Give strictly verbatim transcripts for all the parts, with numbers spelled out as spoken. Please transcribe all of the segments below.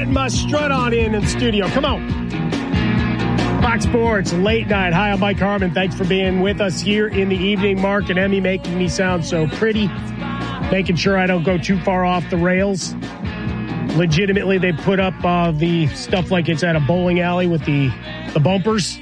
Get my strut on in in studio. Come on. Fox Sports, late night. Hi, I'm Mike Harmon. Thanks for being with us here in the evening. Mark and Emmy making me sound so pretty. Making sure I don't go too far off the rails. Legitimately, they put up uh, the stuff like it's at a bowling alley with the, the bumpers.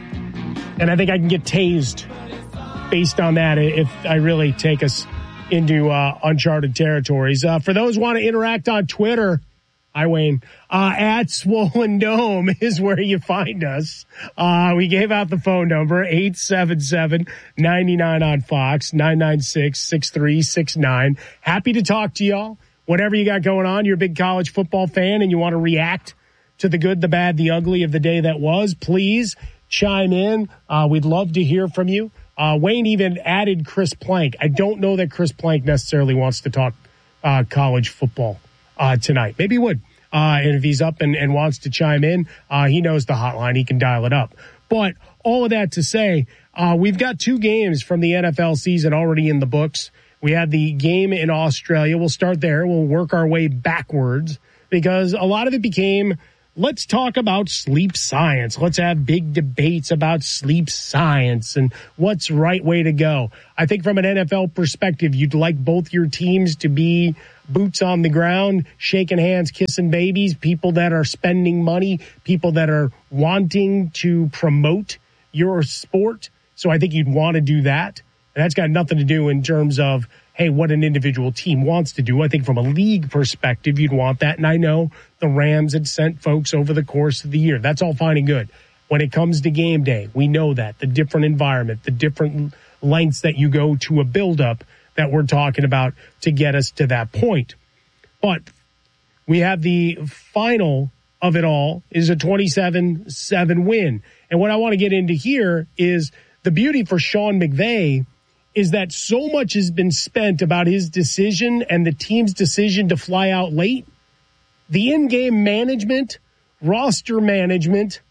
And I think I can get tased based on that if I really take us into uh, uncharted territories. Uh, for those who want to interact on Twitter, hi, Wayne, uh, at Swollen Dome is where you find us. Uh, we gave out the phone number, eight seven seven, nine nine on Fox, nine nine six, six three six nine. Happy to talk to y'all. Whatever you got going on, you're a big college football fan and you want to react to the good, the bad, the ugly of the day that was, please chime in. Uh, we'd love to hear from you. Uh, Wayne even added Chris Plank. I don't know that Chris Plank necessarily wants to talk uh, college football uh, tonight. Maybe he would. Uh, and if he's up and, and wants to chime in, uh, he knows the hotline. He can dial it up. But all of that to say, uh, we've got two games from the N F L season already in the books. We had the game in Australia. We'll start there. We'll work our way backwards because a lot of it became, let's talk about sleep science. Let's have big debates about sleep science and what's right way to go. I think from an N F L perspective, you'd like both your teams to be boots on the ground, shaking hands, kissing babies, people that are spending money, people that are wanting to promote your sport. So I think you'd want to do that. And that's got nothing to do in terms of, hey, what an individual team wants to do. I think from a league perspective, you'd want that. And I know the Rams had sent folks over the course of the year. That's all fine and good. When it comes to game day, we know that. The different environment, the different lengths that you go to a buildup that we're talking about to get us to that point. But we have the final of it all is a twenty-seven seven win. And what I want to get into here is the beauty for Sean McVay is that so much has been spent about his decision and the team's decision to fly out late. The in-game management, roster management,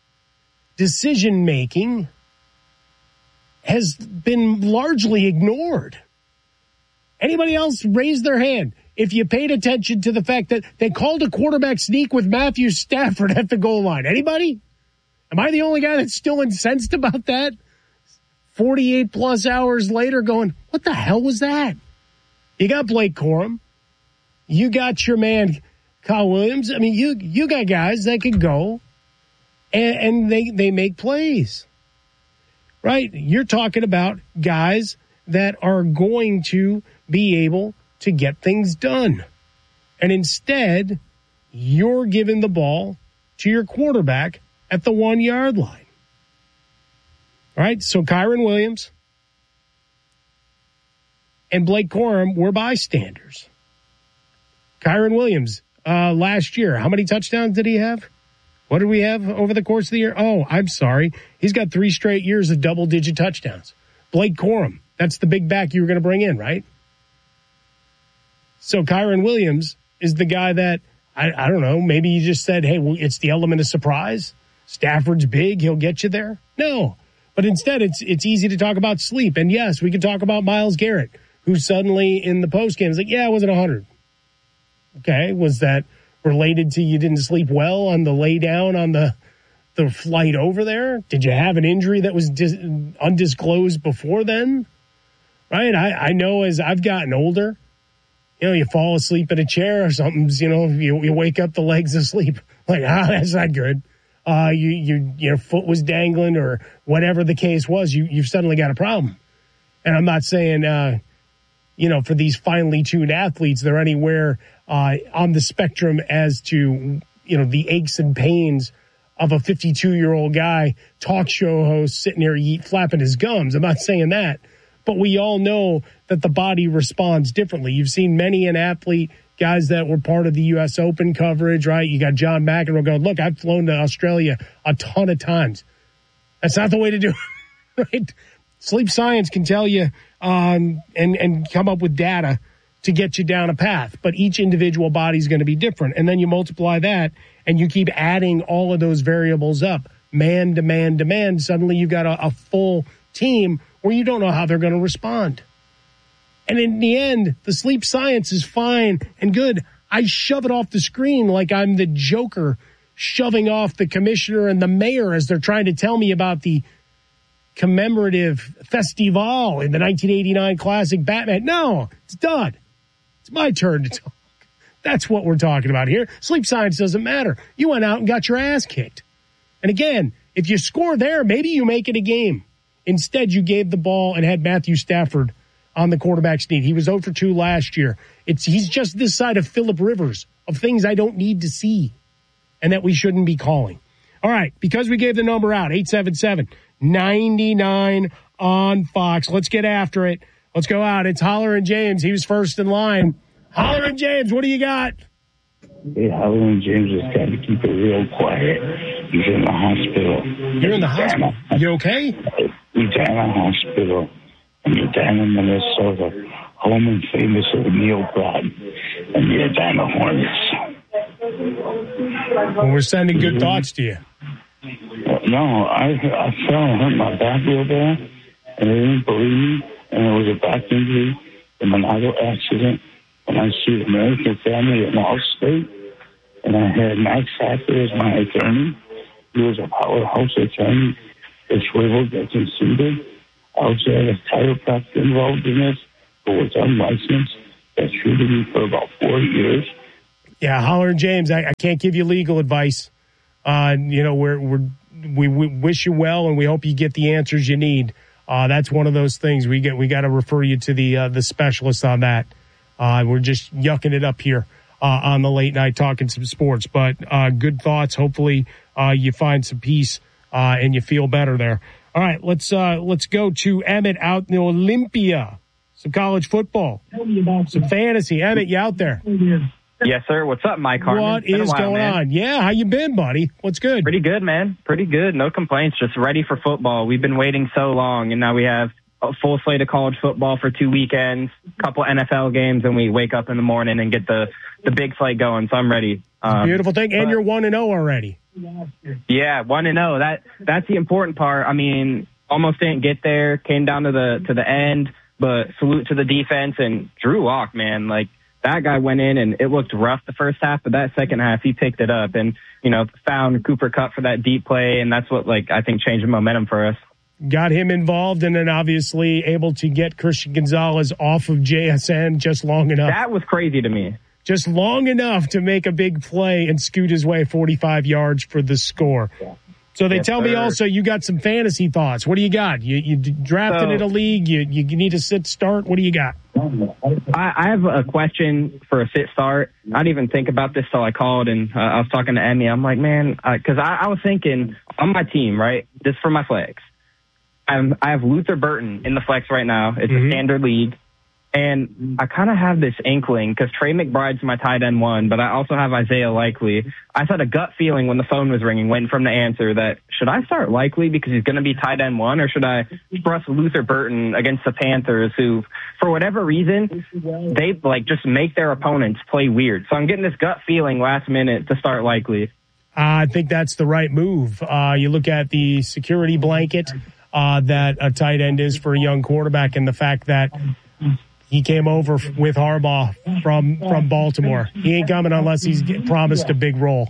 decision-making has been largely ignored. Anybody else raise their hand if you paid attention to the fact that they called a quarterback sneak with Matthew Stafford at the goal line? Anybody? Am I the only guy that's still incensed about that? forty-eight plus hours later going, what the hell was that? You got Blake Corum. You got your man, Kyle Williams. I mean, you you got guys that can go and, and they, they make plays, right? You're talking about guys that are going to be able to get things done. And instead, you're giving the ball to your quarterback at the one-yard line. All right, so Kyron Williams and Blake Corum were bystanders. Kyron Williams, uh, last year, how many touchdowns did he have? What did we have over the course of the year? Oh, I'm sorry. He's got three straight years of double-digit touchdowns. Blake Corum, that's the big back you were going to bring in, right? So Kyron Williams is the guy that, I, I don't know, maybe you just said, hey, well, it's the element of surprise. Stafford's big, he'll get you there. No. But instead, it's it's easy to talk about sleep. And yes, we can talk about Myles Garrett, who suddenly in the postgame is like, yeah, it wasn't one hundred. Okay, was that related to you didn't sleep well on the lay down on the the flight over there? Did you have an injury that was dis- undisclosed before then? Right? I, I know as I've gotten older, you know, you fall asleep in a chair or something, you know, you, you wake up the legs asleep. Like, ah, that's not good. Uh, you, you, your foot was dangling or whatever the case was, you, you've suddenly got a problem. And I'm not saying, uh, you know, for these finely tuned athletes, they're anywhere, uh, on the spectrum as to, you know, the aches and pains of a fifty-two year old guy, talk show host sitting there eat, flapping his gums. I'm not saying that, but we all know that the body responds differently. You've seen many an athlete, guys that were part of the U S Open coverage, right? You got John McEnroe going, look, I've flown to Australia a ton of times. That's not the way to do it, right? Sleep science can tell you um, and, and come up with data to get you down a path, but each individual body is going to be different. And then you multiply that and you keep adding all of those variables up, man to man to man. Suddenly you've got a, a full team where you don't know how they're going to respond. And in the end, the sleep science is fine and good. I shove it off the screen like I'm the Joker shoving off the commissioner and the mayor as they're trying to tell me about the commemorative festival in the nineteen eighty-nine classic Batman. No, it's done. It's my turn to talk. That's what we're talking about here. Sleep science doesn't matter. You went out and got your ass kicked. And again, if you score there, maybe you make it a game. Instead, you gave the ball and had Matthew Stafford on the quarterback sneak. He was zero for two last year. It's He's just this side of Phillip Rivers of things I don't need to see and that we shouldn't be calling. All right, because we gave the number out, eight seven seven, nine nine on Fox. Let's get after it. Let's go out. It's Holler and James. He was first in line. Holler and James, what do you got? Hey, Holler and James just got to keep it real quiet. He's in the hospital. You're in the hospital? You okay? Medina Hospital in Medina, Minnesota. Home and famous of Neil Broad and the Medina Hornets. Well, we're sending good mm-hmm. thoughts to you. No, I I fell and hurt my back real bad, and they didn't believe me, and it was a back injury, a monocle accident. And I sued American Family in Allstate, and I had Max Hacker as my attorney. He was a powerhouse attorney. The swivel gets sued. I also had a chiropractor involved in this, who was unlicensed, that treated me for about four years. Yeah, Holler and James, I, I can't give you legal advice. Uh, you know, we're, we're, we we wish you well, and we hope you get the answers you need. Uh, that's one of those things we get. We got to refer you to the uh, the specialist on that. Uh, we're just yucking it up here uh, on the late night talking some sports, but uh, good thoughts. Hopefully uh, you find some peace uh, and you feel better there. All right, let's uh, let's go to Emmett out in Olympia. Some college football, some fantasy. Emmett, you out there? Yes, sir. What's up, Mike Harmon? What is while, going man. on? Yeah, how you been, buddy? What's good? Pretty good, man. Pretty good. No complaints. Just ready for football. We've been waiting so long, and now we have a full slate of college football for two weekends, a couple N F L games, and we wake up in the morning and get the, the big slate going. So I'm ready. Um, beautiful thing. And but, you're one and oh already. Yeah, one and oh. That that's the important part. I mean, almost didn't get there, came down to the to the end, but salute to the defense and Drew Lock, man. Like, that guy went in and it looked rough the first half, but that second half he picked it up and, you know, found Cooper Kupp for that deep play, and that's what, like, I think changed the momentum for us. Got him involved, and then obviously able to get Christian Gonzalez off of J S N just long enough. That was crazy to me. Just long enough to make a big play and scoot his way forty-five yards for the score. Yeah. So they yes, tell sir. me also you got some fantasy thoughts. What do you got? You, you drafted so, in a league. You, you need to sit start. What do you got? I, I have a question for a sit start. I didn't even think about this till I called, and uh, I was talking to Emmy. I'm like, man, because uh, I, I was thinking on my team, right, just for my flex. I'm, I have Luther Burton in the flex right now. It's mm-hmm. a standard league. And I kind of have this inkling because Trey McBride's my tight end one, but I also have Isaiah Likely. I had a gut feeling when the phone was ringing, waiting for him to answer, that should I start Likely because he's going to be tight end one, or should I trust Luther Burton against the Panthers, who, for whatever reason, they like just make their opponents play weird. So I'm getting this gut feeling last minute to start Likely. Uh, I think that's the right move. Uh, you look at the security blanket uh, that a tight end is for a young quarterback, and the fact that he came over with Harbaugh from, from Baltimore. He ain't coming unless he's promised a big role.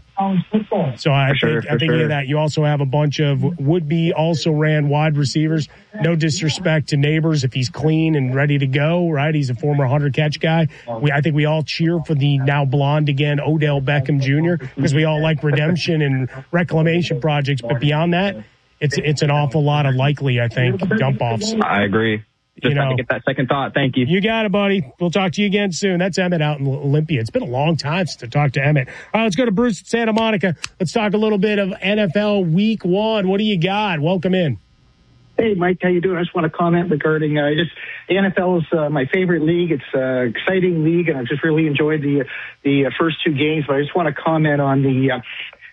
So I sure, think, I think sure. of that. You also have a bunch of would-be also-ran wide receivers. No disrespect to Neighbors if he's clean and ready to go, right? He's a former hundred-catch guy. We, I think we all cheer for the now blonde again, Odell Beckham Junior, because we all like redemption and reclamation projects. But beyond that, it's it's an awful lot of Likely, I think, dump-offs. I agree. Just you know, to get that second thought. Thank you. You got it, buddy. We'll talk to you again soon. That's Emmett out in Olympia. It's been a long time since I talked to Emmett. All right, let's go to Bruce at Santa Monica. Let's talk a little bit of N F L Week One. What do you got? Welcome in. Hey, Mike. How you doing? I just want to comment regarding uh, just the N F L is uh, my favorite league. It's an uh, exciting league, and I've just really enjoyed the the uh, first two games. But I just want to comment on the. Uh,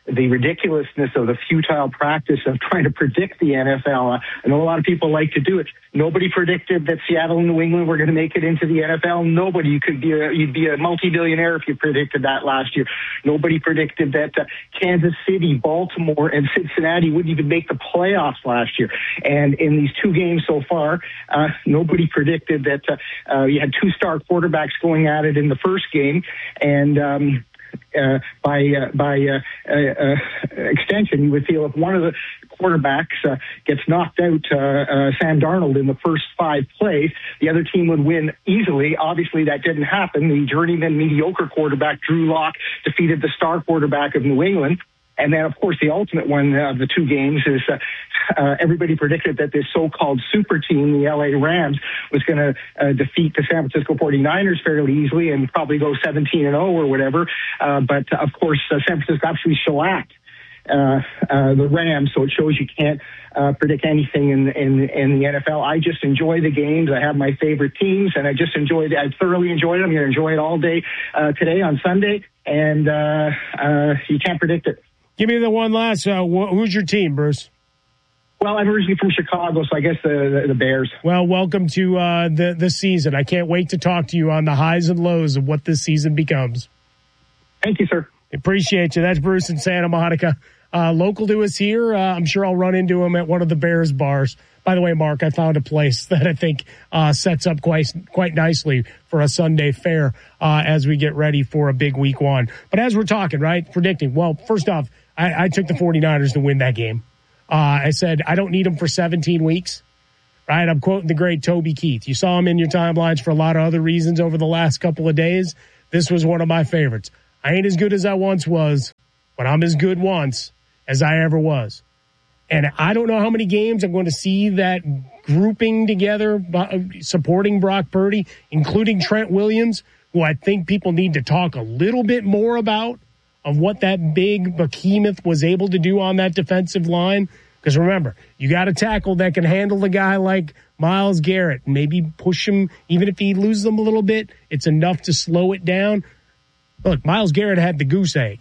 the ridiculousness of the futile practice of trying to predict the N F L. I know a lot of people like to do it. Nobody predicted that Seattle and New England were going to make it into the N F L. Nobody. You could be a, you'd be a multi-billionaire if you predicted that last year. Nobody predicted that uh, Kansas City, Baltimore, and Cincinnati wouldn't even make the playoffs last year. And in these two games so far, uh, nobody predicted that uh, uh, you had two star quarterbacks going at it in the first game, and um, Uh, by uh, by uh, uh, uh, extension, you would feel if one of the quarterbacks uh, gets knocked out, uh, uh, Sam Darnold, in the first five plays, the other team would win easily. Obviously, that didn't happen. The journeyman mediocre quarterback, Drew Lock, defeated the star quarterback of New England. And then, of course, the ultimate one of the two games is uh, uh, everybody predicted that this so-called super team, the L A Rams, was going to uh, defeat the San Francisco forty-niners fairly easily and probably go seventeen and oh or whatever. Uh, but, uh, of course, uh, San Francisco absolutely shellacked uh, uh, the Rams, so it shows you can't uh, predict anything in, in, in the N F L. I just enjoy the games. I have my favorite teams, and I just enjoyed it. I thoroughly enjoyed it. I'm going to enjoy it all day uh, today on Sunday, and uh, uh, you can't predict it. Give me the one last. Uh, wh- who's your team, Bruce? Well, I'm originally from Chicago, so I guess the the, the Bears. Well, welcome to uh, the the season. I can't wait to talk to you on the highs and lows of what this season becomes. Thank you, sir. Appreciate you. That's Bruce in Santa Monica, uh, local to us here. Uh, I'm sure I'll run into him at one of the Bears bars. By the way, Mark, I found a place that I think uh, sets up quite quite nicely for a Sunday fare uh, as we get ready for a big week one. But as we're talking, right, predicting, well, first off, I, I took the forty-niners to win that game. Uh, I said, I don't need them for seventeen weeks, right? I'm quoting the great Toby Keith. You saw him in your timelines for a lot of other reasons over the last couple of days. This was one of my favorites. I ain't as good as I once was, but I'm as good once as I ever was. And I don't know how many games I'm going to see that grouping together, supporting Brock Purdy, including Trent Williams, who I think people need to talk a little bit more about, of what that big behemoth was able to do on that defensive line. Because remember, you got a tackle that can handle a guy like Myles Garrett and maybe push him, even if he loses them a little bit, it's enough to slow it down. Look, Myles Garrett had the goose egg.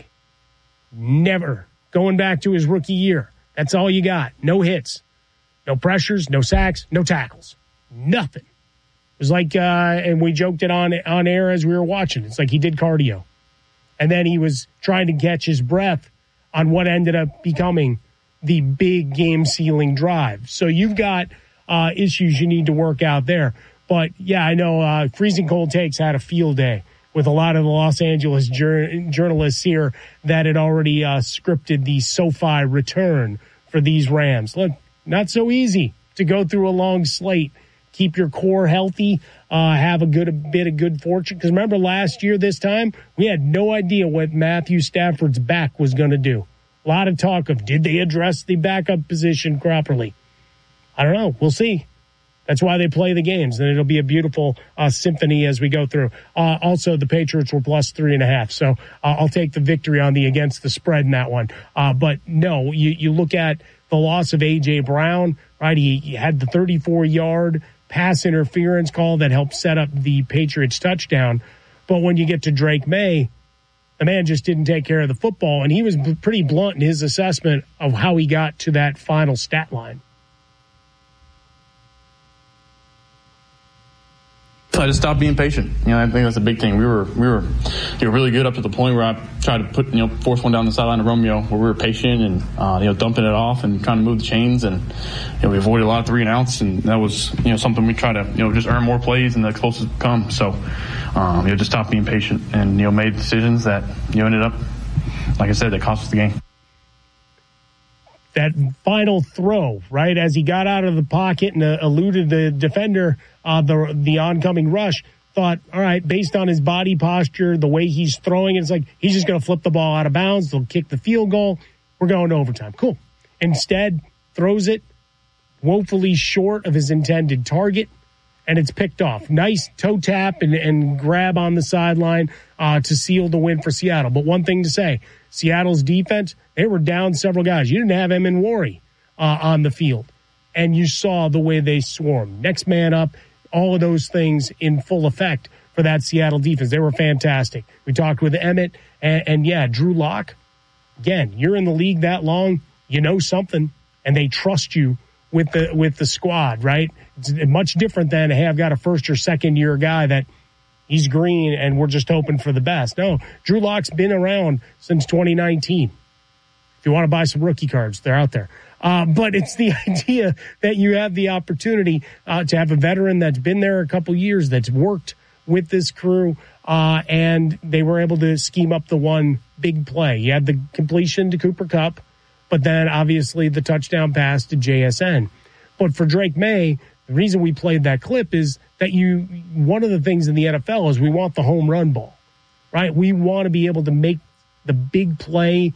Never. Going back to his rookie year. That's all you got. No hits, no pressures, no sacks, no tackles. Nothing. It was like, uh, and we joked it on, on air as we were watching. It's like he did cardio. And then he was trying to catch his breath on what ended up becoming the big game-sealing drive. So you've got uh, issues you need to work out there. But, yeah, I know uh, Freezing Cold Takes had a field day with a lot of the Los Angeles jur- journalists here that had already uh, scripted the SoFi return for these Rams. Look, not so easy to go through a long slate. Keep your core healthy, uh, have a good a bit of good fortune. Because remember last year this time, we had no idea what Matthew Stafford's back was going to do. A lot of talk of, did they address the backup position properly? I don't know. We'll see. That's why they play the games, and it'll be a beautiful uh, symphony as we go through. Uh, also, the Patriots were plus three and a half, so uh, I'll take the victory on the against the spread in that one. Uh, but no, you, you look at the loss of A J. Brown, right? He, he had the thirty-four-yard pass interference call that helped set up the Patriots touchdown. But when you get to Drake May, the man just didn't take care of the football, and he was pretty blunt in his assessment of how he got to that final stat line. I just stopped being patient. You know, I think that's a big thing. We were we were you know, really good up to the point where I tried to put you know force one down the sideline of Romeo, where we were patient and uh, you know dumping it off and trying to move the chains, and you know we avoided a lot of three and outs, and that was you know something we try to you know just earn more plays and the closest come. So um, you know just stop being patient and you know made decisions that you know ended up, like I said, that cost us the game. That final throw, right, as he got out of the pocket and uh, eluded the defender, uh, the the oncoming rush, thought, all right, based on his body posture, the way he's throwing it, it's like he's just going to flip the ball out of bounds. They'll kick the field goal. We're going to overtime. Cool. Instead, throws it woefully short of his intended target, and it's picked off. Nice toe tap and, and grab on the sideline uh, to seal the win for Seattle. But one thing to say, Seattle's defense, they were down several guys. You didn't have Emin Wari uh, on the field, and you saw the way they swarmed. Next man up, all of those things in full effect for that Seattle defense. They were fantastic. We talked with Emmett, and, and yeah, Drew Lock, again, you're in the league that long, you know something, and they trust you with the with the squad, right? It's much different than, hey, I've got a first or second year guy that he's green and we're just hoping for the best. No, Drew Lock's been around since twenty nineteen. If you want to buy some rookie cards, they're out there. Uh, but it's the idea that you have the opportunity uh, to have a veteran that's been there a couple years, that's worked with this crew, uh, and they were able to scheme up the one big play. You had the completion to Cooper Kupp, but then obviously the touchdown pass to J S N. But for Drake May, the reason we played that clip is that you, one of the things in the N F L is we want the home run ball, right? We want to be able to make the big play,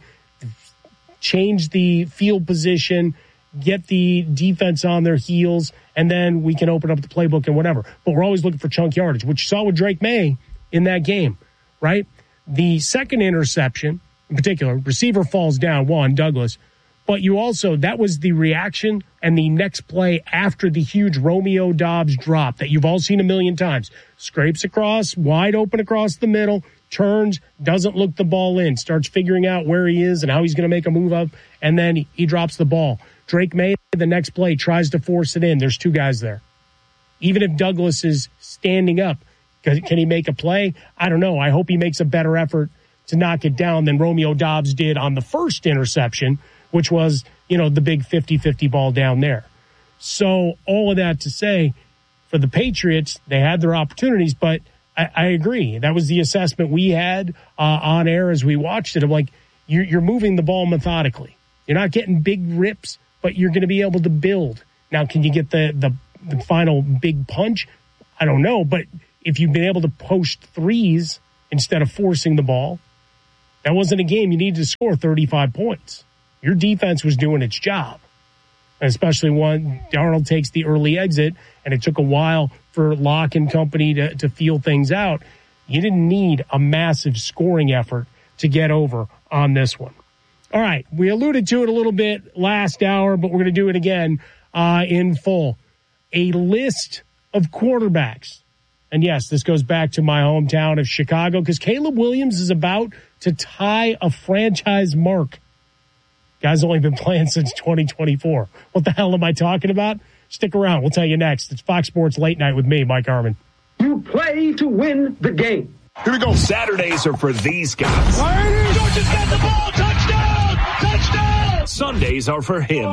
change the field position, get the defense on their heels, and then we can open up the playbook and whatever. But we're always looking for chunk yardage, which you saw with Drake May in that game, right? The second interception, in particular, receiver falls down, one, Douglas, but you also, that was the reaction and the next play after the huge Romeo Doubs drop that you've all seen a million times. Scrapes across, wide open across the middle, turns, doesn't look the ball in, starts figuring out where he is and how he's going to make a move up, and then he, he drops the ball. Drake May, the next play, tries to force it in. There's two guys there. Even if Douglas is standing up, can, can he make a play? I don't know. I hope he makes a better effort to knock it down than Romeo Doubs did on the first interception, which was, you know, the big fifty-fifty ball down there. So all of that to say, for the Patriots, they had their opportunities, but I, I agree. That was the assessment we had uh, on air as we watched it. I'm like, you're, you're moving the ball methodically. You're not getting big rips, but you're going to be able to build. Now, can you get the, the, the final big punch? I don't know, but if you've been able to post threes instead of forcing the ball, that wasn't a game you needed to score thirty-five points. Your defense was doing its job, especially when Darnold takes the early exit, and it took a while for Locke and company to, to feel things out. You didn't need a massive scoring effort to get over on this one. All right, we alluded to it a little bit last hour, but we're going to do it again uh, in full. A list of quarterbacks. And yes, this goes back to my hometown of Chicago, because Caleb Williams is about to tie a franchise mark. Guy's only been playing since twenty twenty-four. What the hell am I talking about? Stick around. We'll tell you next. It's Fox Sports Late Night with me, Mike Harmon. You play to win the game. Here we go. Saturdays are for these guys. Georgia's got the ball. Touchdown! Touchdown! Sundays are for him.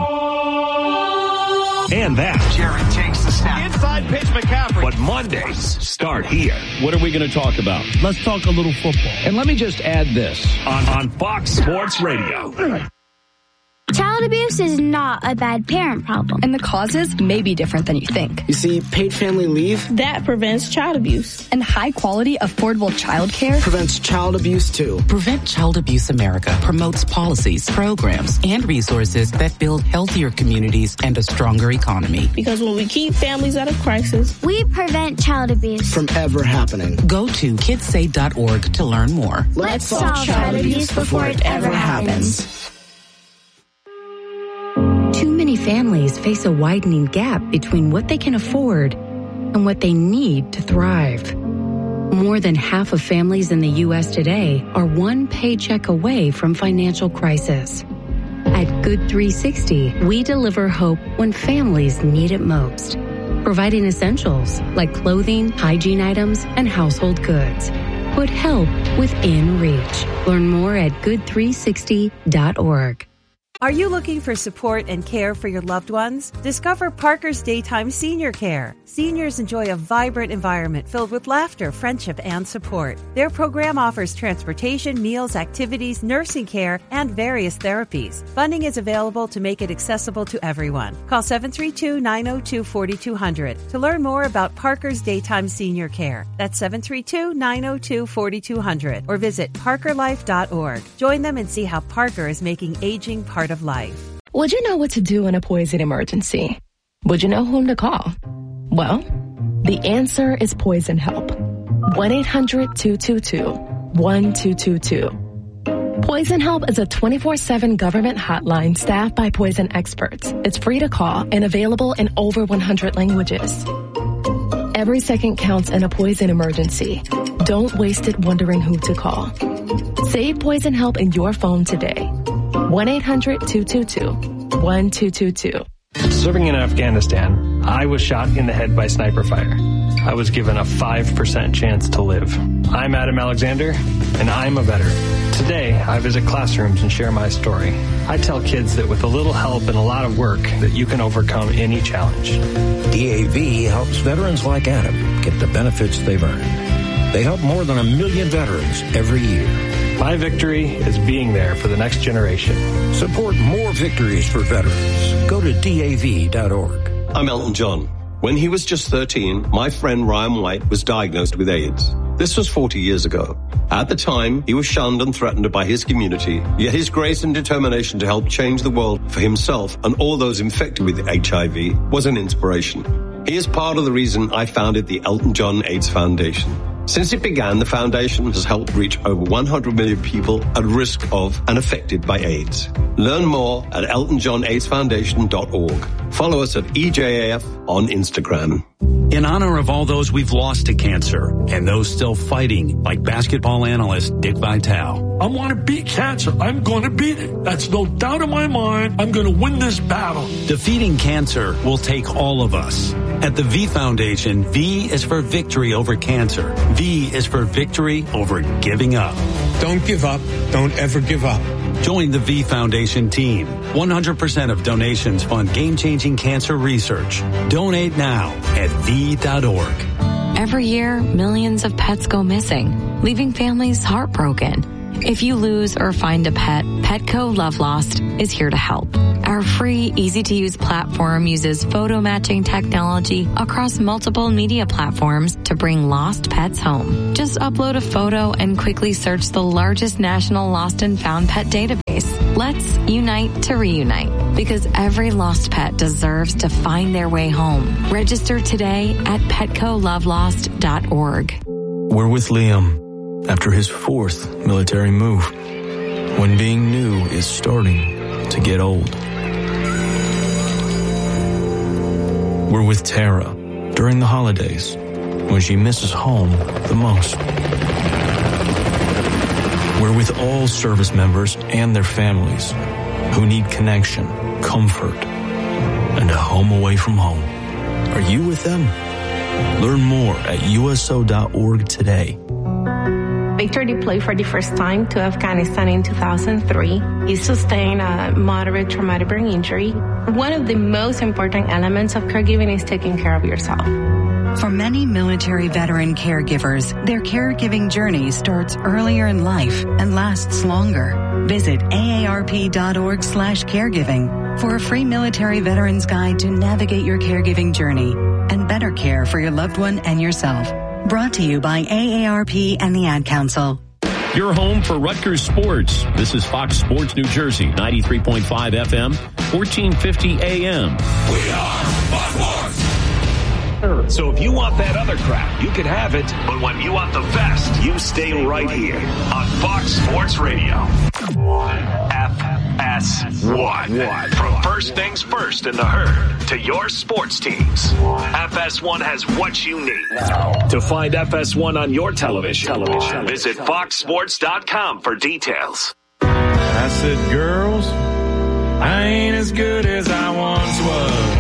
And that. Jerry takes the snap. Inside pitch, McCaffrey. But Mondays start here. What are we going to talk about? Let's talk a little football. And let me just add this. On, on Fox Sports Radio. Child abuse is not a bad parent problem. And the causes may be different than you think. You see, paid family leave that prevents child abuse. And high quality, affordable child care prevents child abuse too. Prevent Child Abuse America promotes policies, programs, and resources that build healthier communities and a stronger economy. Because when we keep families out of crisis, we prevent child abuse from ever happening. Go to kids say dot org to learn more. Let's, Let's solve child, child abuse before it ever happens. happens. Too many families face a widening gap between what they can afford and what they need to thrive. More than half of families in the U S today are one paycheck away from financial crisis. At Good three sixty, we deliver hope when families need it most, providing essentials like clothing, hygiene items, and household goods. Put help within reach. Learn more at good three sixty dot org. Are you looking for support and care for your loved ones? Discover Parker's Daytime Senior Care. Seniors enjoy a vibrant environment filled with laughter, friendship, and support. Their program offers transportation, meals, activities, nursing care, and various therapies. Funding is available to make it accessible to everyone. Call seven three two, nine zero two, four two zero zero to learn more about Parker's Daytime Senior Care. That's seven three two, nine zero two, four two zero zero or visit parker life dot org. Join them and see how Parker is making aging part of life. Would you know what to do in a poison emergency? Would you know whom to call? Well, the answer is Poison Help. one eight hundred, two two two, one two two two. Poison Help is a twenty-four seven government hotline staffed by poison experts. It's free to call and available in over one hundred languages. Every second counts in a poison emergency. Don't waste it wondering who to call. Save Poison Help in your phone today. one eight hundred two two two one two two two. Serving in Afghanistan, I was shot in the head by sniper fire. I was given a five percent chance to live. I'm Adam Alexander, and I'm a veteran. Today, I visit classrooms and share my story. I tell kids that with a little help and a lot of work, that you can overcome any challenge. D A V helps veterans like Adam get the benefits they've earned. They help more than a million veterans every year. My victory is being there for the next generation. Support more victories for veterans. Go to D A V dot org. I'm Elton John. When he was just thirteen, my friend Ryan White was diagnosed with AIDS. This was forty years ago. At the time, he was shunned and threatened by his community, yet his grace and determination to help change the world for himself and all those infected with H I V was an inspiration. He is part of the reason I founded the Elton John AIDS Foundation. Since it began, the foundation has helped reach over one hundred million people at risk of and affected by AIDS. Learn more at elton john aids foundation dot org. Follow us at E J A F on Instagram. In honor of all those we've lost to cancer and those still fighting, like basketball analyst Dick Vitale. I want to beat cancer. I'm going to beat it. That's no doubt in my mind. I'm going to win this battle. Defeating cancer will take all of us. At the V Foundation, V is for victory over cancer. V is for victory over giving up. Don't give up. Don't ever give up. Join the V Foundation team. one hundred percent of donations fund game-changing cancer research. Donate now at V dot org. Every year, millions of pets go missing, leaving families heartbroken. If you lose or find a pet, Petco Love Lost is here to help. Our free, easy-to-use platform uses photo matching technology across multiple media platforms to bring lost pets home. Just upload a photo and quickly search the largest national lost and found pet database. Let's unite to reunite, because every lost pet deserves to find their way home. Register today at petco love lost dot org. We're with Liam after his fourth military move, when being new is starting to get old. We're with Tara during the holidays, when she misses home the most. We're with all service members and their families who need connection, comfort, and a home away from home. Are you with them? Learn more at U S O dot org today. Victor deployed for the first time to Afghanistan in two thousand three. He sustained a moderate traumatic brain injury. One of the most important elements of caregiving is taking care of yourself. For many military veteran caregivers, their caregiving journey starts earlier in life and lasts longer. Visit A A R P dot org slash caregiving for a free military veterans guide to navigate your caregiving journey and better care for your loved one and yourself. Brought to you by A A R P and the Ad Council. Your home for Rutgers Sports. This is Fox Sports New Jersey, ninety-three point five F M, fourteen fifty A M. We are Fox Sports. So if you want that other crap, you can have it. But when you want the best, you stay right here on Fox Sports Radio. F S one. From first things first in the herd to your sports teams, F S one has what you need. To find F S one on your television, television. visit fox sports dot com for details. I said, girls, I ain't as good as I once was.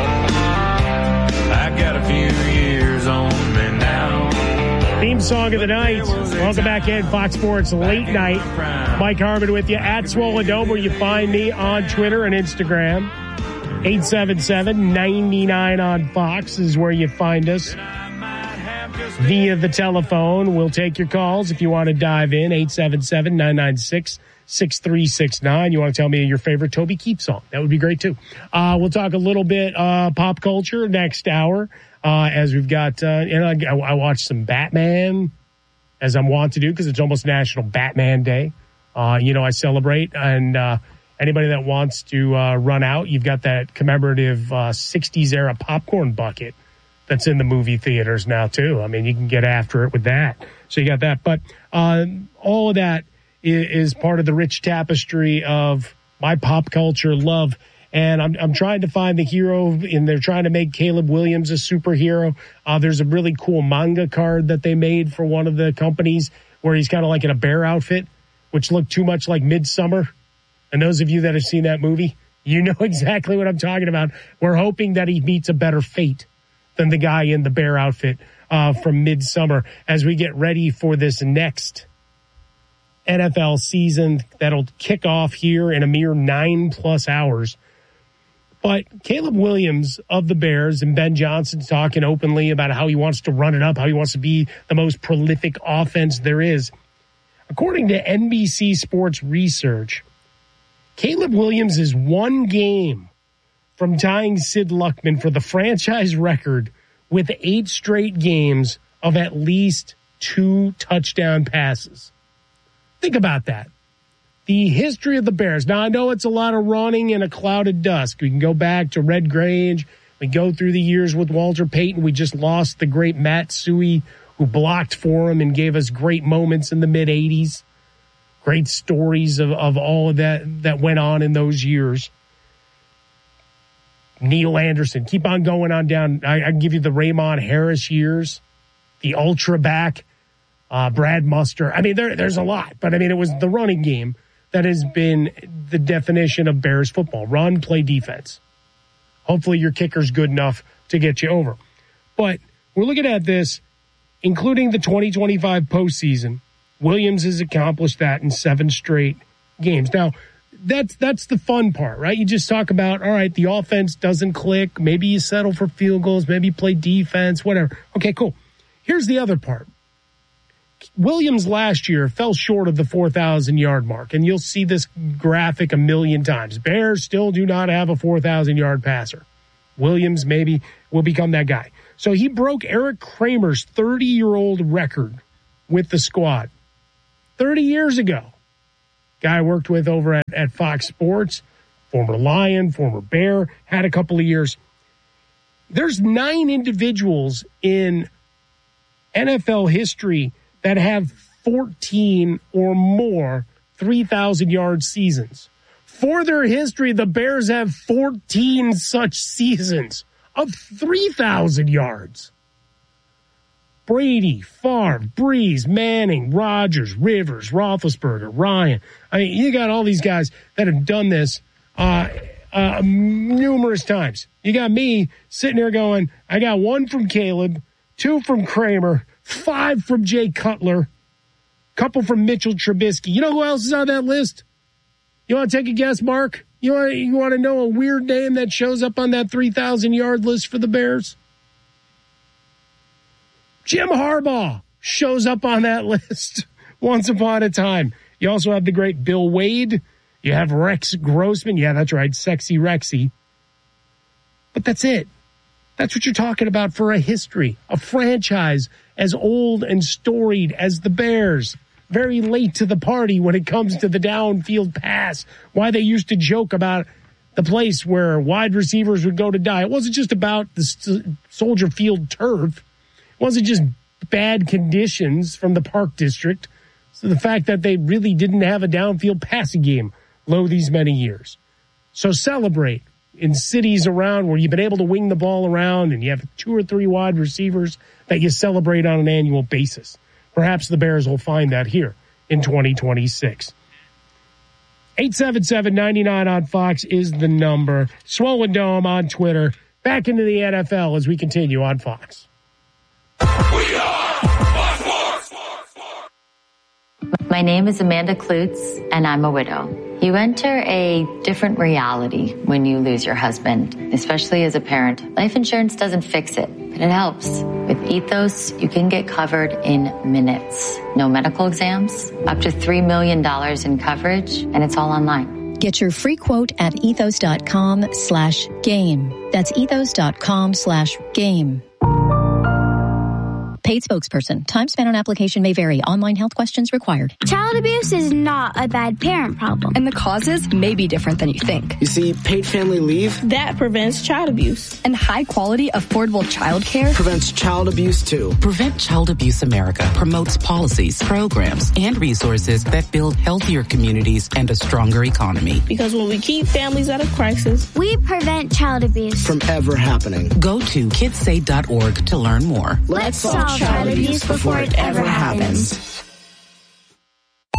I got a few years on me now. Theme song of the night. Welcome back in Fox Sports Late Night. Mike Harmon with you at Swollen Dome, where you find me on Twitter and Instagram. eight seven seven, nine nine on Fox is where you find us. Via the telephone, we'll take your calls if you want to dive in. eight seven seven, nine nine six, six three six nine. You want to tell me your favorite Toby Keith song? That would be great, too. Uh, we'll talk a little bit uh, pop culture next hour. Uh, as we've got, uh, and I, I watched some Batman, as I'm wont to do, because it's almost National Batman Day. Uh, you know, I celebrate, and uh, anybody that wants to uh, run out, you've got that commemorative uh, sixties era popcorn bucket that's in the movie theaters now, too. I mean, you can get after it with that. So you got that. But uh, all of that is, is part of the rich tapestry of my pop culture love. And I'm I'm trying to find the hero, and they're trying to make Caleb Williams a superhero. Uh, there's a really cool manga card that they made for one of the companies where he's kind of like in a bear outfit, which looked too much like Midsummer. And those of you that have seen that movie, you know exactly what I'm talking about. We're hoping that he meets a better fate than the guy in the bear outfit uh, from Midsummer as we get ready for this next N F L season that'll kick off here in a mere nine plus hours. But Caleb Williams of the Bears and Ben Johnson talking openly about how he wants to run it up, how he wants to be the most prolific offense there is. According to N B C Sports Research, Caleb Williams is one game from tying Sid Luckman for the franchise record with eight straight games of at least two touchdown passes. Think about that. The history of the Bears. Now, I know it's a lot of running in a cloud of dusk. We can go back to Red Grange. We go through the years with Walter Payton. We just lost the great Matt Suhey, who blocked for him and gave us great moments in the mid-eighties. Great stories of, of all of that that went on in those years. Neil Anderson. Keep on going on down. I, I can give you the Raymond Harris years. The ultra back. Uh, Brad Muster. I mean, there, there's a lot. But, I mean, it was the running game that has been the definition of Bears football. Run, play defense. Hopefully your kicker's good enough to get you over. But we're looking at this, including the twenty twenty-five postseason. Williams has accomplished that in seven straight games. Now, that's that's the fun part, right? You just talk about, all right, the offense doesn't click. Maybe you settle for field goals. Maybe you play defense, whatever. Okay, cool. Here's the other part. Williams last year fell short of the four thousand yard mark, and you'll see this graphic a million times. Bears still do not have a four thousand yard passer. Williams maybe will become that guy. So he broke Eric Kramer's thirty-year-old record with the squad thirty years ago. Guy I worked with over at, at Fox Sports, former Lion, former Bear, had a couple of years. There's nine individuals in N F L history that have fourteen or more three thousand yard seasons. For their history, the Bears have fourteen such seasons of three thousand yards. Brady, Favre, Breeze, Manning, Rodgers, Rivers, Roethlisberger, Ryan. I mean, you got all these guys that have done this uh, uh, numerous times. You got me sitting there going, I got one from Caleb, two from Kramer, five from Jay Cutler, couple from Mitchell Trubisky. You know who else is on that list? You want to take a guess, Mark? You want, you want to know a weird name that shows up on that three thousand yard list for the Bears? Jim Harbaugh shows up on that list once upon a time. You also have the great Bill Wade. You have Rex Grossman. Yeah, that's right, Sexy Rexy. But that's it. That's what you're talking about for a history, a franchise as old and storied as the Bears. Very late to the party when it comes to the downfield pass. Why they used to joke about the place where wide receivers would go to die. It wasn't just about the Soldier Field turf. It wasn't just bad conditions from the Park District. So the fact that they really didn't have a downfield passing game low these many years. So celebrate in cities around where you've been able to wing the ball around and you have two or three wide receivers that you celebrate on an annual basis. Perhaps the Bears will find that here in twenty twenty-six. eight seven seven, nine nine on Fox is the number. Swollen Dome on Twitter. Back into the N F L as we continue on Fox. We are Fox Sports. My name is Amanda Klutz, and I'm a widow. You enter a different reality when you lose your husband, especially as a parent. Life insurance doesn't fix it, but it helps. With Ethos, you can get covered in minutes. No medical exams, up to three million dollars in coverage, and it's all online. Get your free quote at ethos.com slash game. That's ethos.com slash game. Paid spokesperson. Time spent on application may vary. Online health questions required. Child abuse is not a bad parent problem. And the causes may be different than you think. You see, paid family leave that prevents child abuse. And high quality, affordable child care prevents child abuse too. Prevent Child Abuse America promotes policies, programs, and resources that build healthier communities and a stronger economy. Because when we keep families out of crisis, we prevent child abuse from ever happening. Go to kids save dot org to learn more. Let's solve child abuse before it ever happens.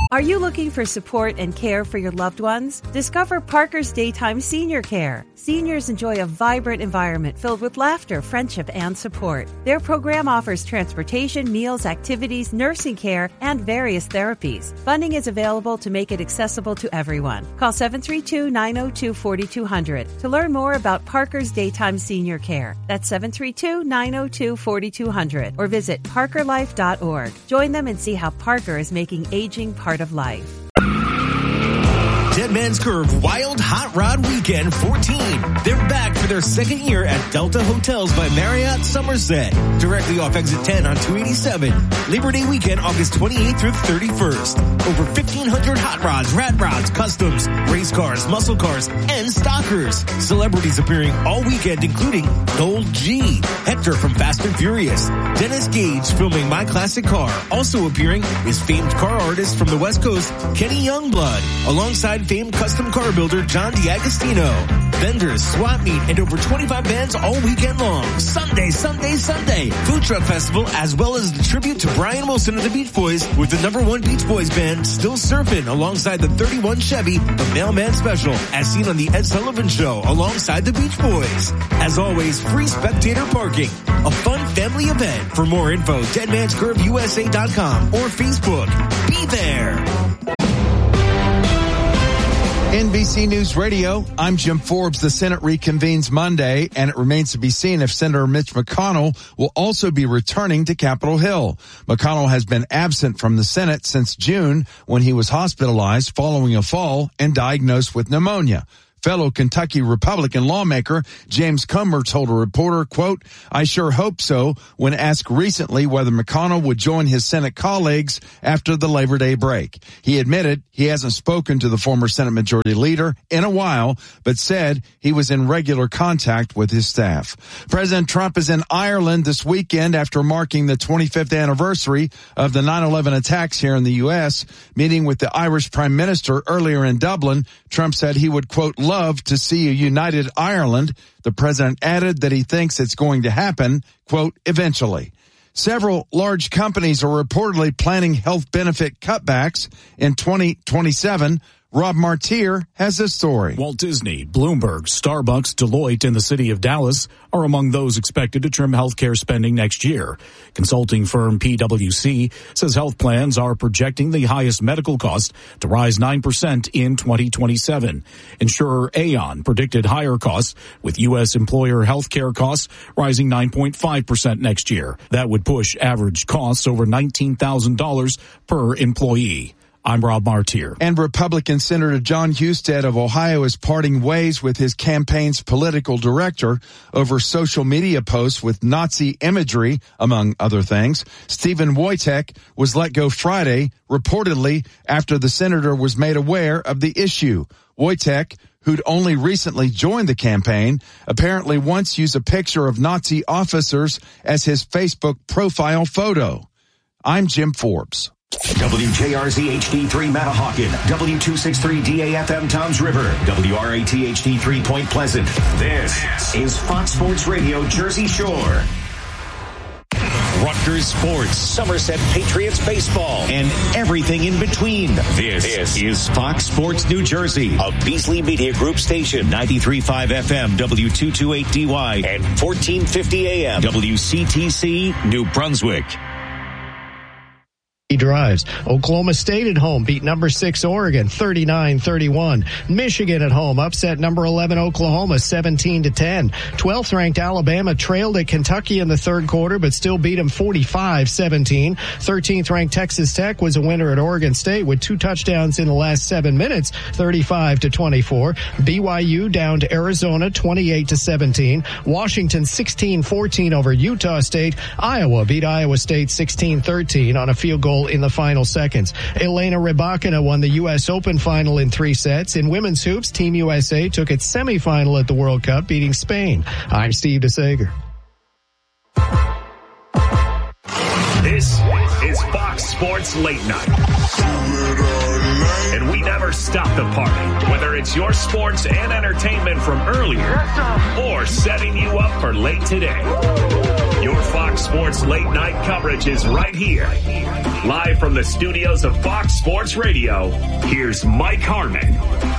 Are you looking for support and care for your loved ones? Discover Parker's Daytime Senior Care. Seniors enjoy a vibrant environment filled with laughter, friendship, and support. Their program offers transportation, meals, activities, nursing care, and various therapies. Funding is available to make it accessible to everyone. Call seven three two, nine zero two, four two zero zero to learn more about Parker's Daytime Senior Care. That's seven three two, nine zero two, four two zero zero or visit parker life dot org. Join them and see how Parker is making aging part of life. Dead Man's Curve Wild Hot Rod Weekend fourteen. They're back for their second year at Delta Hotels by Marriott Somerset, directly off exit ten on two eighty-seven. Labor Day weekend, August twenty-eighth through thirty-first. Over fifteen hundred hot rods, rat rods, customs, race cars, muscle cars, and stockers. Celebrities appearing all weekend, including Noel G, Hector from Fast and Furious, Dennis Gage filming My Classic Car. Also appearing is famed car artist from the West Coast, Kenny Youngblood, alongside famed custom car builder John D'Agostino. Vendors, swap meet, and over twenty-five bands all weekend long. Sunday, Sunday, Sunday. Food Truck Festival, as well as the tribute to Brian Wilson of the Beach Boys with the number one Beach Boys band, Still Surfing, alongside the thirty-one Chevy, the Mailman Special, as seen on the Ed Sullivan Show, alongside the Beach Boys. As always, free spectator parking. A fun family event. For more info, dead mans curve u s a dot com or Facebook. Be there. N B C News Radio, I'm Jim Forbes. The Senate reconvenes Monday, and it remains to be seen if Senator Mitch McConnell will also be returning to Capitol Hill. McConnell has been absent from the Senate since June when he was hospitalized following a fall and diagnosed with pneumonia. Fellow Kentucky Republican lawmaker James Comer told a reporter, quote, I sure hope so, when asked recently whether McConnell would join his Senate colleagues after the Labor Day break. He admitted he hasn't spoken to the former Senate Majority Leader in a while, but said he was in regular contact with his staff. President Trump is in Ireland this weekend after marking the twenty-fifth anniversary of the nine eleven attacks here in the U S. Meeting with the Irish Prime Minister earlier in Dublin, Trump said he would, quote, love to see a united Ireland. The president added that he thinks it's going to happen, quote, eventually. Several large companies are reportedly planning health benefit cutbacks in twenty twenty-seven. Rob Martier has this story. Walt Disney, Bloomberg, Starbucks, Deloitte, and the city of Dallas are among those expected to trim healthcare spending next year. Consulting firm P W C says health plans are projecting the highest medical cost to rise nine percent in twenty twenty-seven. Insurer Aon predicted higher costs, with U S employer healthcare costs rising nine point five percent next year. That would push average costs over nineteen thousand dollars per employee. I'm Rob Martier. And Republican Senator John Husted of Ohio is parting ways with his campaign's political director over social media posts with Nazi imagery, among other things. Stephen Wojtek was let go Friday, reportedly after the senator was made aware of the issue. Wojtek, who'd only recently joined the campaign, apparently once used a picture of Nazi officers as his Facebook profile photo. I'm Jim Forbes. W J R Z H D three Matahawkin, W two sixty-three D A F M Toms River, W R A T H D three Point Pleasant. This is Fox Sports Radio Jersey Shore. Rutgers Sports, Somerset Patriots baseball, and everything in between. This, this is Fox Sports New Jersey, a Beasley Media Group station, ninety-three point five F M, W two twenty-eight D Y, and fourteen fifty A M, W C T C, New Brunswick. Drives. Oklahoma State at home beat number six Oregon thirty-nine thirty-one. Michigan at home upset number eleven Oklahoma seventeen to ten. twelfth ranked Alabama trailed at Kentucky in the third quarter but still beat them forty-five seventeen. thirteenth ranked Texas Tech was a winner at Oregon State with two touchdowns in the last seven minutes, thirty-five to twenty-four. B Y U down to Arizona twenty-eight to seventeen. Washington sixteen fourteen over Utah State. Iowa beat Iowa State sixteen thirteen on a field goal in the final seconds. Elena Rybakina won the U S Open final in three sets. In women's hoops, Team U S A took its semifinal at the World Cup, beating Spain. I'm Steve DeSager. This is Fox Sports Late Night. And we never stop the party, whether it's your sports and entertainment from earlier or setting you up for late today. Your Fox Sports late night coverage is right here. Live from the studios of Fox Sports Radio, here's Mike Harmon.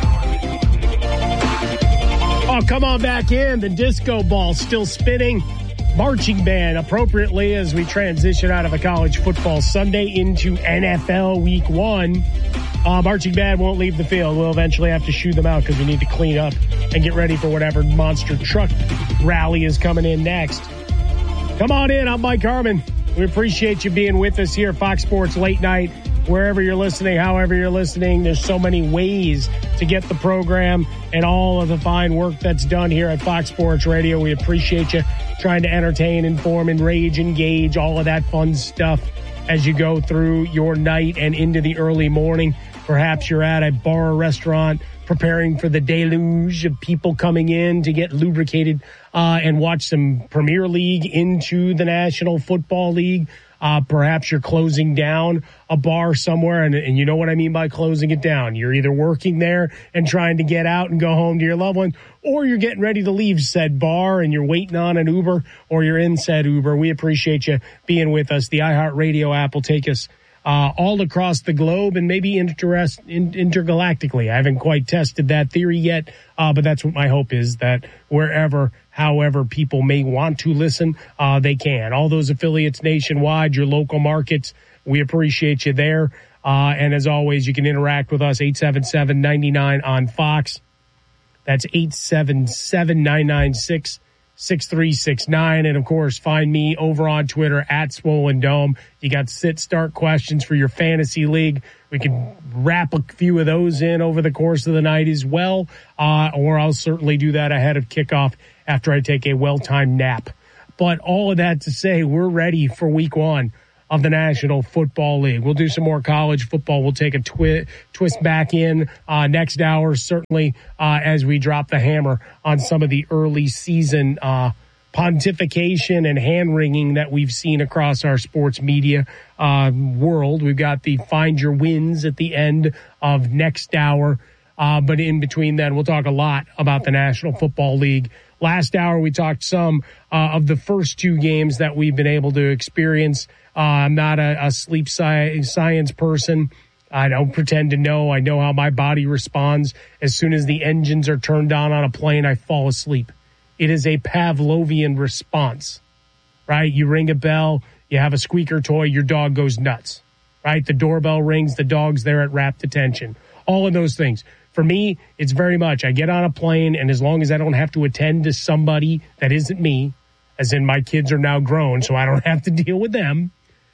Oh, come on back in. The disco ball still spinning. Marching band appropriately as we transition out of a college football Sunday into N F L week one. Uh, marching band won't leave the field. We'll eventually have to shoo them out because we need to clean up and get ready for whatever monster truck rally is coming in next. Come on in. I'm Mike Harmon. We appreciate you being with us here at Fox Sports Late Night. Wherever you're listening, however you're listening, there's so many ways to get the program and all of the fine work that's done here at Fox Sports Radio. We appreciate you trying to entertain, inform, enrage, engage, all of that fun stuff as you go through your night and into the early morning. Perhaps you're at a bar or restaurant preparing for the deluge of people coming in to get lubricated uh, and watch some Premier League into the National Football League. Uh, perhaps you're closing down a bar somewhere, and, and you know what I mean by closing it down. You're either working there and trying to get out and go home to your loved ones, or you're getting ready to leave said bar and you're waiting on an Uber, or you're in said Uber. We appreciate you being with us. The iHeartRadio app will take us uh, all across the globe and maybe interest, in, intergalactically. I haven't quite tested that theory yet, uh, but that's what my hope is, that wherever however people may want to listen, uh, they can. All those affiliates nationwide, your local markets, we appreciate you there. Uh, and as always, you can interact with us, eight seven seven, nine nine on Fox. That's eight seven seven, nine nine six, six three six nine. And, of course, find me over on Twitter, at Swollen Dome. You got sit-start questions for your fantasy league. We can wrap a few of those in over the course of the night as well, uh, or I'll certainly do that ahead of kickoff after I take a well-timed nap. But all of that to say, we're ready for week one of the National Football League. We'll do some more college football. We'll take a twi- twist back in uh, next hour, certainly uh, as we drop the hammer on some of the early season uh, pontification and hand-wringing that we've seen across our sports media uh, world. We've got the Find Your Wins at the end of next hour. Uh, but in between then, we'll talk a lot about the National Football League. Last hour, we talked some uh, of the first two games that we've been able to experience. Uh, I'm not a, a sleep sci- science person. I don't pretend to know. I know how my body responds. As soon as the engines are turned on on a plane, I fall asleep. It is a Pavlovian response, right? You ring a bell, you have a squeaker toy, your dog goes nuts, right? The doorbell rings, the dog's there at rapt attention. All of those things. For me, it's very much, I get on a plane, and as long as I don't have to attend to somebody that isn't me, as in my kids are now grown, so I don't have to deal with them,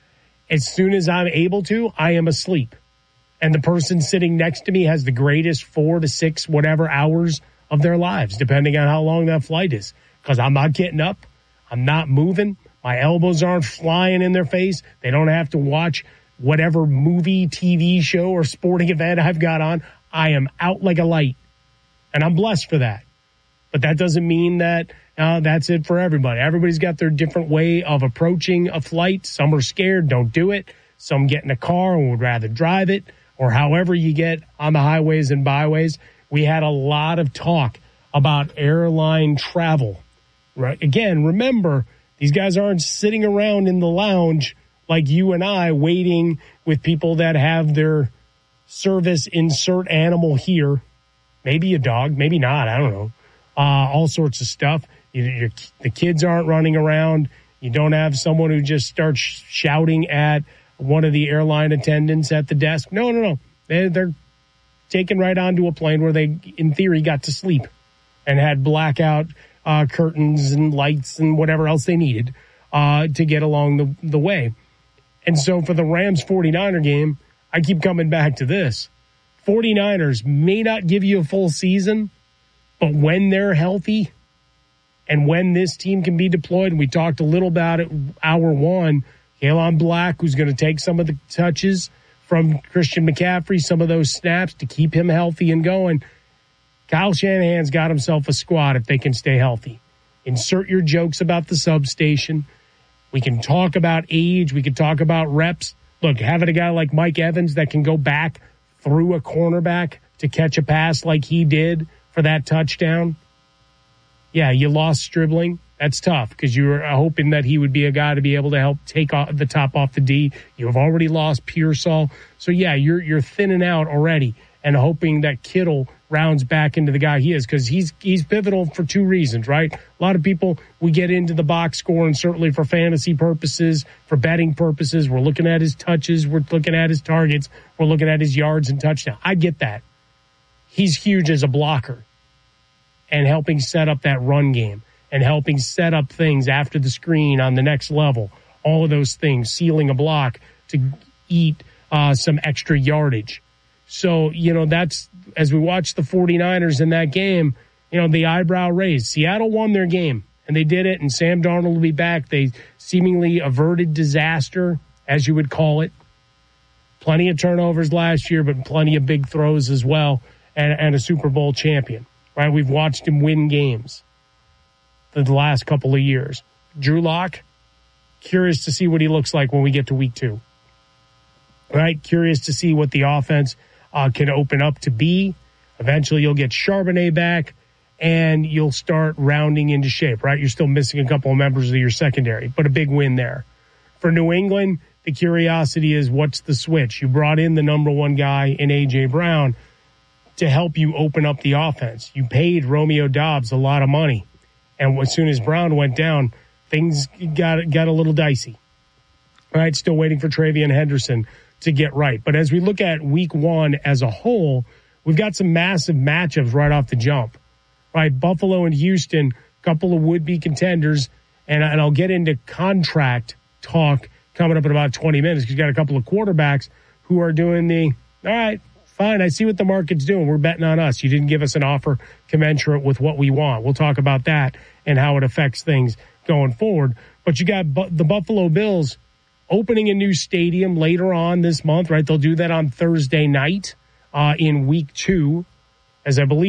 as soon as I'm able to, I am asleep. And the person sitting next to me has the greatest four to six whatever hours of their lives, depending on how long that flight is. Because I'm not getting up. I'm not moving. My elbows aren't flying in their face. They don't have to watch whatever movie, T V show, or sporting event I've got on. I am out like a light. And I'm blessed for that. But that doesn't mean that uh, that's it for everybody. Everybody's got their different way of approaching a flight. Some are scared, don't do it. Some get in a car and would rather drive it. Or however you get on the highways and byways. We had a lot of talk about airline travel. Right? Again, remember, these guys aren't sitting around in the lounge like you and I waiting with people that have their service insert animal here. Maybe a dog, maybe not, I don't know. Uh, all sorts of stuff. You, you're, the kids aren't running around. You don't have someone who just starts shouting at one of the airline attendants at the desk. No, no, no. They, they're taken right onto a plane where they, in theory, got to sleep and had blackout uh, curtains and lights and whatever else they needed uh, to get along the, the way. And so for the Rams forty-niner game, I keep coming back to this. forty-niners may not give you a full season, but when they're healthy and when this team can be deployed, and we talked a little about it, hour one, Kalon Black, who's going to take some of the touches from Christian McCaffrey, some of those snaps to keep him healthy and going. Kyle Shanahan's got himself a squad if they can stay healthy. Insert your jokes about the substation. We can talk about age. We can talk about reps. Look, having a guy like Mike Evans that can go back through a cornerback to catch a pass like he did for that touchdown. Yeah, you lost Stribling. That's tough because you were hoping that he would be a guy to be able to help take off the top off the D. You have already lost Pearsall. So, yeah, you're you're thinning out already and hoping that Kittle rounds back into the guy he is because he's he's pivotal for two reasons, right? A lot of people, we get into the box score, and certainly for fantasy purposes, for betting purposes, we're looking at his touches, we're looking at his targets, we're looking at his yards and touchdowns. I get that. He's huge as a blocker and helping set up that run game. And helping set up things after the screen on the next level. All of those things, sealing a block to eat uh, some extra yardage. So, you know, that's, as we watch the 49ers in that game, you know, the eyebrow raised. Seattle won their game, and they did it, and Sam Darnold will be back. They seemingly averted disaster, as you would call it. Plenty of turnovers last year, but plenty of big throws as well, and, and a Super Bowl champion, right? We've watched him win games the last couple of years. Drew Lock, curious to see what he looks like when we get to week two. Right? Curious to see what the offense uh, can open up to be. Eventually you'll get Charbonnet back and you'll start rounding into shape, right? You're still missing a couple of members of your secondary, but a big win there. For New England, the curiosity is what's the switch? You brought in the number one guy in A J. Brown to help you open up the offense. You paid Romeo Doubs a lot of money. And as soon as Brown went down, things got got a little dicey. All right, still waiting for Travion Henderson to get right. But as we look at week one as a whole, we've got some massive matchups right off the jump. Right, Buffalo and Houston, a couple of would-be contenders, and, and I'll get into contract talk coming up in about twenty minutes because you've got a couple of quarterbacks who are doing the, all right, fine, I see what the market's doing. We're betting on us. You didn't give us an offer commensurate with what we want. We'll talk about that and how it affects things going forward. But you got bu- the Buffalo Bills opening a new stadium later on this month, right? They'll do that on Thursday night uh, in week two, as I believe.